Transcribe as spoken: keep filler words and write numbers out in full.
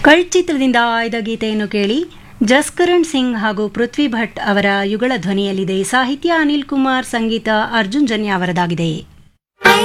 ಕಳ್ ಚಿತ್ರದಿಂದ ಆಯ್ದ ಗೀತೆಯನ್ನು ಕೇಳಿ. ಜಸ್ಕರಣ್ ಸಿಂಗ್ ಹಾಗೂ ಪೃಥ್ವಿ ಭಟ್ ಅವರ ಯುಗಳ ಧ್ವನಿಯಲ್ಲಿದೆ. ಸಾಹಿತ್ಯ ಅನಿಲ್ ಕುಮಾರ್, ಸಂಗೀತ ಅರ್ಜುನ್ ಜನ್ಯ ಅವರದಾಗಿದೆ.